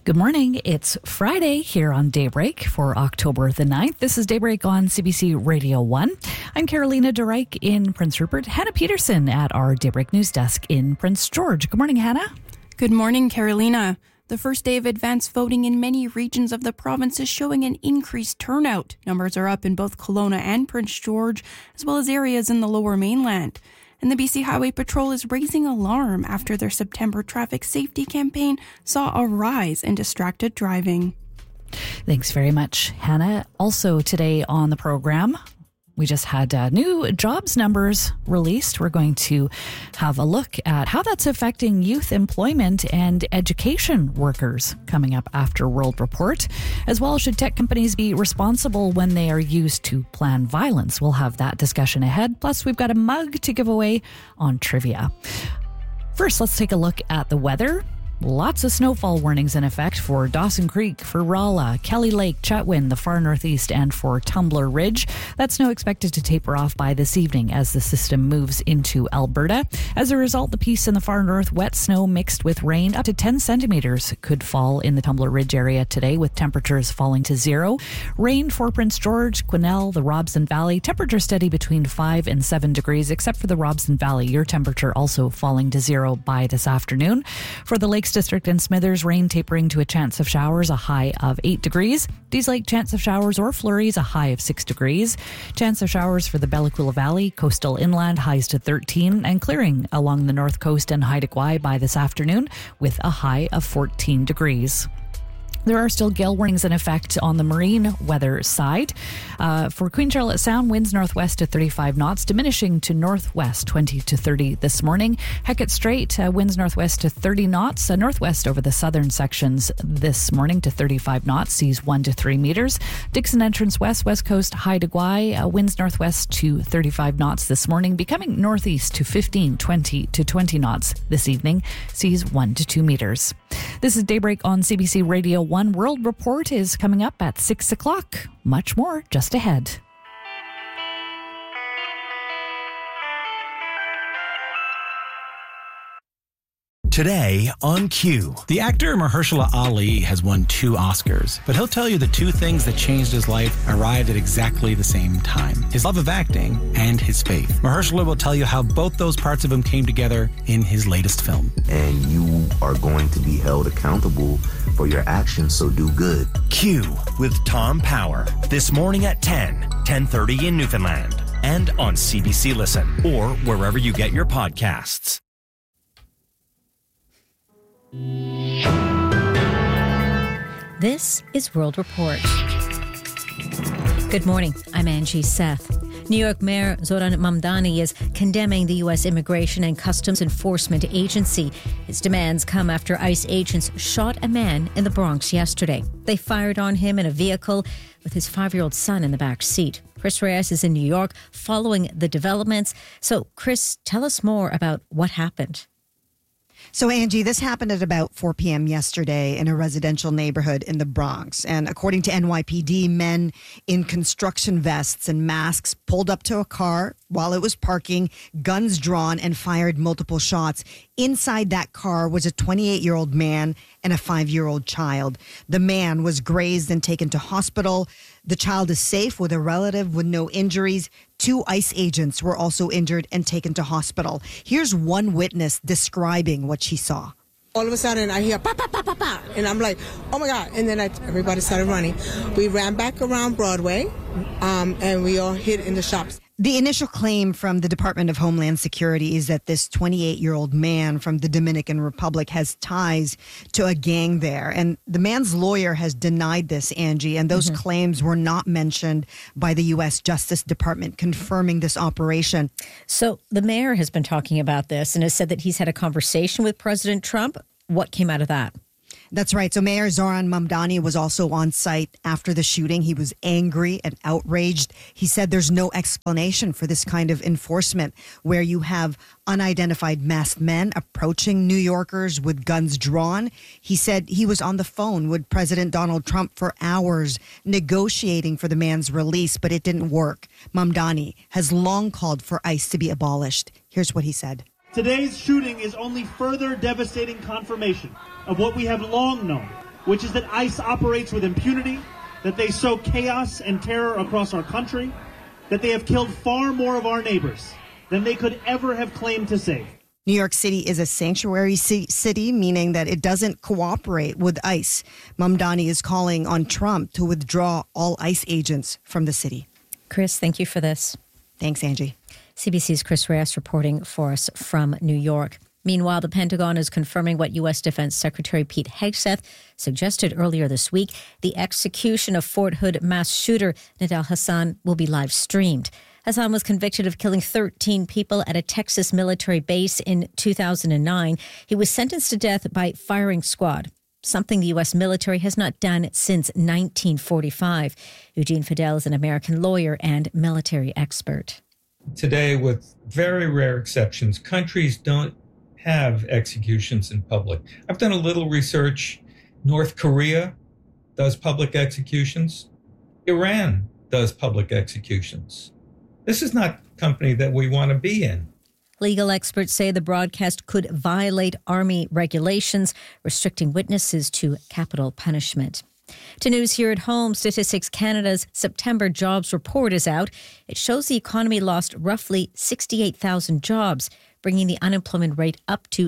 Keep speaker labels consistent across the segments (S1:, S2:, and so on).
S1: Good morning. It's Friday here on Daybreak for October the 9th. This is Daybreak on CBC Radio 1. I'm Carolina DeRuyck in Prince Rupert. Hannah Peterson at our Daybreak News Desk in Prince George. Good morning, Hannah.
S2: Good morning, Carolina. The first day of advance voting in many regions of the province is showing an increased turnout. Numbers are up in both Kelowna and Prince George, as well as areas in the Lower Mainland. And the BC Highway Patrol is raising alarm after their September traffic safety campaign saw a rise in distracted driving.
S1: Thanks very much, Hannah. Also today on the program, we just had new jobs numbers released. We're going to have a look at how that's affecting youth employment and education workers coming up after World Report. As well, should tech companies be responsible when they are used to plan violence? We'll have that discussion ahead. Plus, we've got a mug to give away on trivia. First, let's take a look at the weather. Lots of snowfall warnings in effect for Dawson Creek, for Rolla, Kelly Lake, Chetwynd, the far northeast, and for Tumbler Ridge. That snow expected to taper off by this evening as the system moves into Alberta. As a result, the piece in the far north, wet snow mixed with rain, up to 10 centimeters could fall in the Tumbler Ridge area today, with temperatures falling to 0. Rain for Prince George, Quesnel, the Robson Valley. Temperature steady between 5 and 7 degrees, except for the Robson Valley. Your temperature also falling to 0 by this afternoon. For the Lakes District and Smithers, rain tapering to a chance of showers, a high of 8 degrees. Dease Lake, chance of showers or flurries, a high of 6 degrees. Chance of showers for the Bellacoola Valley, coastal inland, highs to 13, and clearing along the north coast and Haida Gwaii by this afternoon with a high of 14 degrees. There are still gale warnings in effect on the marine weather side. For Queen Charlotte Sound, winds northwest to 35 knots, diminishing to northwest 20 to 30 this morning. Hecate Strait, winds northwest to 30 knots, northwest over the southern sections this morning to 35 knots, seas 1 to 3 meters. Dixon Entrance west, west coast, Haida Gwaii, winds northwest to 35 knots this morning, becoming northeast to 15, 20 to 20 knots this evening, seas 1 to 2 meters. This is Daybreak on CBC Radio 1. World Report is coming up at 6 o'clock. Much more just ahead.
S3: Today on Q.
S4: The actor Mahershala Ali has won 2 Oscars, but he'll tell you the 2 things that changed his life arrived at exactly the same time: his love of acting and his faith. Mahershala will tell you how both those parts of him came together in his latest film.
S5: And you are going to be held accountable for your actions, so do good.
S3: Q with Tom Power. This morning at 10:30 in Newfoundland. And on CBC Listen or wherever you get your podcasts.
S6: This is World Report. Good morning. I'm Angie Seth. New York Mayor Zoran Mamdani is condemning the U.S. Immigration and Customs Enforcement Agency. His demands come after ICE agents shot a man in the Bronx yesterday. They fired on him in a vehicle with his 5-year-old son in the back seat. Chris Reyes is in New York following the developments. So, Chris, tell us more about what happened.
S7: So, Angie, this happened at about 4 p.m. yesterday in a residential neighborhood in the Bronx. And according to NYPD, men in construction vests and masks pulled up to a car while it was parking, guns drawn, and fired multiple shots. Inside that car was a 28-year-old man and a 5-year-old child. The man was grazed and taken to hospital. The child is safe with a relative with no injuries. 2 ICE agents were also injured and taken to hospital. Here's one witness describing what she saw.
S8: All of a sudden, I hear pa, pa, pa, pa, pa, and I'm like, oh my God. And then everybody started running. We ran back around Broadway, and we all hid in the shops.
S7: The initial claim from the Department of Homeland Security is that this 28-year-old man from the Dominican Republic has ties to a gang there. And the man's lawyer has denied this, Angie, and those claims were not mentioned by the U.S. Justice Department confirming this operation.
S6: So the mayor has been talking about this and has said that he's had a conversation with President Trump. What came out of that?
S7: That's right. So Mayor Zoran Mamdani was also on site after the shooting. He was angry and outraged. He said there's no explanation for this kind of enforcement where you have unidentified masked men approaching New Yorkers with guns drawn. He said he was on the phone with President Donald Trump for hours negotiating for the man's release, but it didn't work. Mamdani has long called for ICE to be abolished. Here's what he said.
S9: Today's shooting is only further devastating confirmation of what we have long known, which is that ICE operates with impunity, that they sow chaos and terror across our country, that they have killed far more of our neighbors than they could ever have claimed to save.
S7: New York City is a sanctuary city, meaning that it doesn't cooperate with ICE. Mamdani is calling on Trump to withdraw all ICE agents from the city.
S6: Chris, thank you for this.
S7: Thanks, Angie.
S6: CBC's Chris Reyes reporting for us from New York. Meanwhile, the Pentagon is confirming what U.S. Defense Secretary Pete Hegseth suggested earlier this week. The execution of Fort Hood mass shooter Nidal Hasan will be live streamed. Hasan was convicted of killing 13 people at a Texas military base in 2009. He was sentenced to death by firing squad, something the U.S. military has not done since 1945. Eugene Fidel is an American lawyer and military expert.
S10: Today, with very rare exceptions, countries don't have executions in public. I've done a little research. North Korea does public executions. Iran does public executions. This is not a company that we want to be in.
S6: Legal experts say the broadcast could violate Army regulations, restricting witnesses to capital punishment. To news here at home, Statistics Canada's September jobs report is out. It shows the economy lost roughly 68,000 jobs, bringing the unemployment rate up to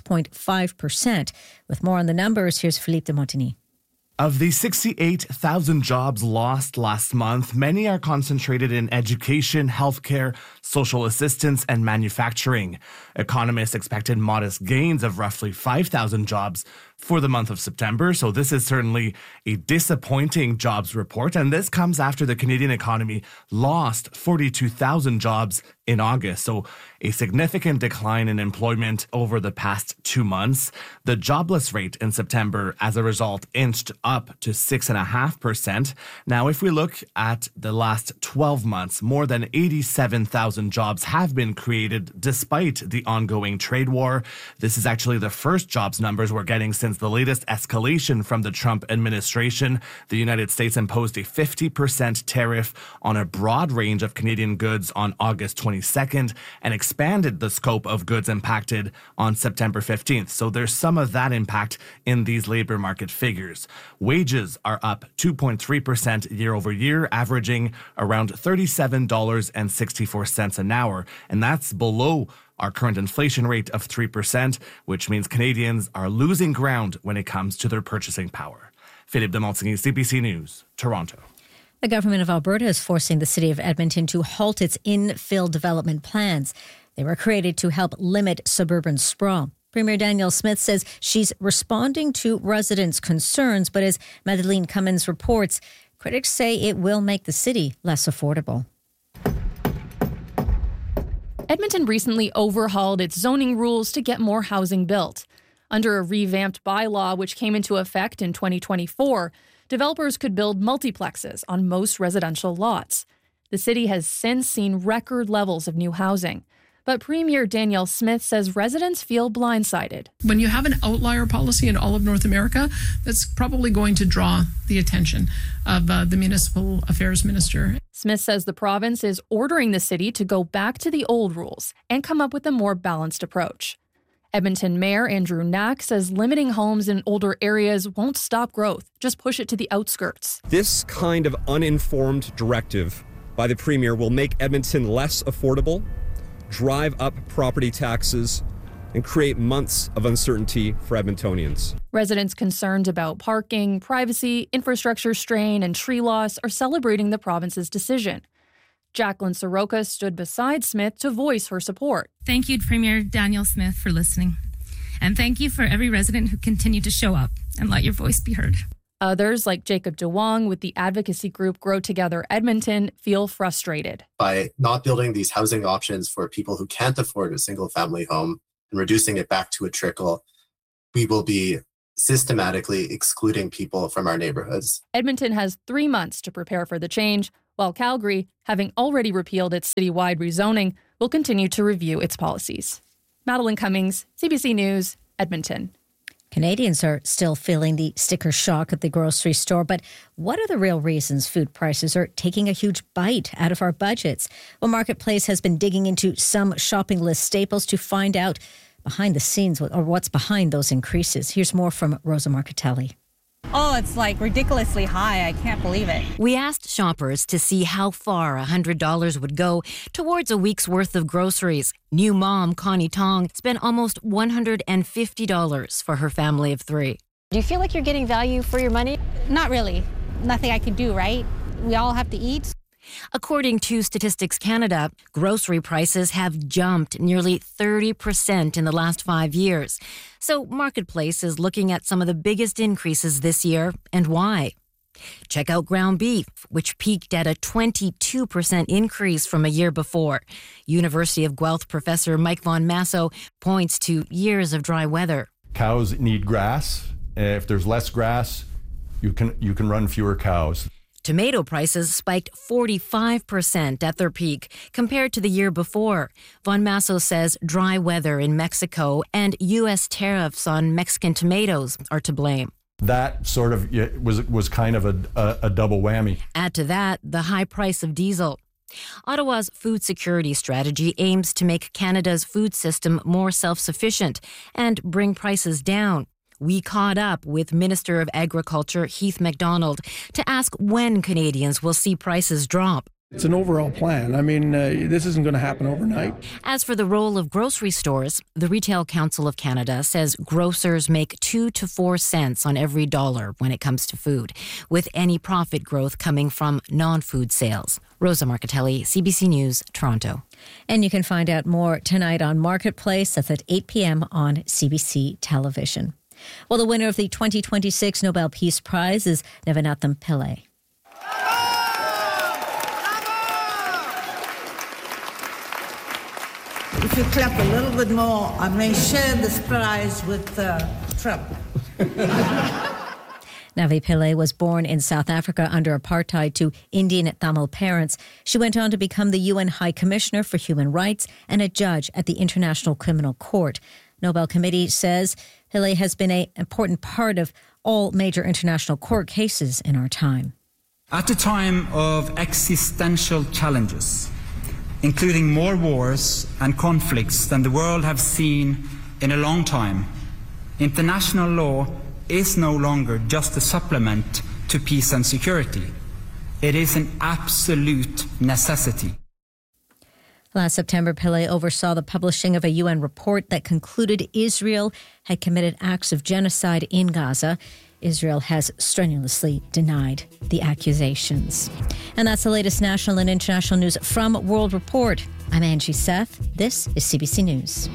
S6: 6.5%. With more on the numbers, here's Philippe de Montigny.
S11: Of the 68,000 jobs lost last month, many are concentrated in education, healthcare, social assistance, and manufacturing. Economists expected modest gains of roughly 5,000 jobs for the month of September, so this is certainly a disappointing jobs report, and this comes after the Canadian economy lost 42,000 jobs in August, so a significant decline in employment over the past 2 months. The jobless rate in September, as a result, inched up to 6.5%. Now, if we look at the last 12 months, more than 87,000 jobs have been created despite the ongoing trade war. This is actually the first jobs numbers we're getting since the latest escalation from the Trump administration. The United States imposed a 50% tariff on a broad range of Canadian goods on August 22nd and expanded the scope of goods impacted on September 15th. So there's some of that impact in these labor market figures. Wages are up 2.3% year over year, averaging around $37.64 an hour, and that's below our current inflation rate of 3%, which means Canadians are losing ground when it comes to their purchasing power. Philippe de Montigny, CBC News, Toronto.
S6: The government of Alberta is forcing the city of Edmonton to halt its infill development plans. They were created to help limit suburban sprawl. Premier Danielle Smith says she's responding to residents' concerns, but as Madeleine Cummins reports, critics say it will make the city less affordable.
S12: Edmonton recently overhauled its zoning rules to get more housing built. Under a revamped bylaw which came into effect in 2024, developers could build multiplexes on most residential lots. The city has since seen record levels of new housing. But Premier Danielle Smith says residents feel blindsided.
S13: When you have an outlier policy in all of North America, that's probably going to draw the attention of the municipal affairs minister.
S12: Smith says the province is ordering the city to go back to the old rules and come up with a more balanced approach. Edmonton Mayor Andrew Knack says limiting homes in older areas won't stop growth, just push it to the outskirts.
S14: This kind of uninformed directive by the Premier will make Edmonton less affordable, drive up property taxes, and create months of uncertainty for Edmontonians.
S12: Residents concerned about parking, privacy, infrastructure strain, and tree loss are celebrating the province's decision. Jacqueline Soroka stood beside Smith to voice her support.
S15: Thank you, Premier Danielle Smith, for listening. And thank you for every resident who continued to show up and let your voice be heard.
S12: Others, like Jacob DeWong with the advocacy group Grow Together Edmonton, feel frustrated.
S16: By not building these housing options for people who can't afford a single-family home and reducing it back to a trickle, we will be systematically excluding people from our neighborhoods.
S12: Edmonton has 3 months to prepare for the change, while Calgary, having already repealed its citywide rezoning, will continue to review its policies. Madeleine Cummings, CBC News, Edmonton.
S6: Canadians are still feeling the sticker shock at the grocery store, but what are the real reasons food prices are taking a huge bite out of our budgets? Well, Marketplace has been digging into some shopping list staples to find out behind the scenes or what's behind those increases. Here's more from Rosa Marcatelli.
S17: it's like ridiculously high. I can't believe it.
S18: We asked shoppers to see how far $100 would go towards a week's worth of groceries. New mom Connie Tong spent almost $150 for her family of 3.
S17: Do you feel like you're getting value for your money? Not really. Nothing I can do, right? We all have to eat.
S18: According to Statistics Canada, grocery prices have jumped nearly 30% in the last 5 years. So Marketplace is looking at some of the biggest increases this year and why. Check out ground beef, which peaked at a 22% increase from a year before. University of Guelph professor Mike Von Masso points to years of dry weather.
S19: Cows need grass. If there's less grass, you can run fewer cows.
S18: Tomato prices spiked 45% at their peak compared to the year before. Von Masso says dry weather in Mexico and U.S. tariffs on Mexican tomatoes are to blame.
S19: That sort of was kind of a double whammy.
S18: Add to that the high price of diesel. Ottawa's food security strategy aims to make Canada's food system more self-sufficient and bring prices down. We caught up with Minister of Agriculture Heath MacDonald to ask when Canadians will see prices drop.
S20: It's an overall plan. I mean, this isn't going to happen overnight.
S18: As for the role of grocery stores, the Retail Council of Canada says grocers make 2 to 4 cents on every dollar when it comes to food, with any profit growth coming from non-food sales. Rosa Marcatelli, CBC News, Toronto.
S6: And you can find out more tonight on Marketplace. That's at 8 p.m. on CBC Television. Well, the winner of the 2026 Nobel Peace Prize is Nevannatham Pillay.
S21: If you clap a little bit more, I may share this prize with Trump.
S6: Navi Pillay was born in South Africa under apartheid to Indian Tamil parents. She went on to become the UN High Commissioner for Human Rights and a judge at the International Criminal Court. Nobel Committee says Pillay has been an important part of all major international court cases in our time.
S22: At a time of existential challenges, including more wars and conflicts than the world have seen in a long time, international law is no longer just a supplement to peace and security. It is an absolute necessity.
S6: Last September, Pillay oversaw the publishing of a UN report that concluded Israel had committed acts of genocide in Gaza. Israel has strenuously denied the accusations. And that's the latest national and international news from World Report. I'm Angie Seth. This is CBC News.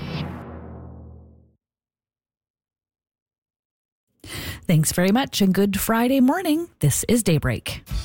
S1: Thanks very much and good Friday morning. This is Daybreak.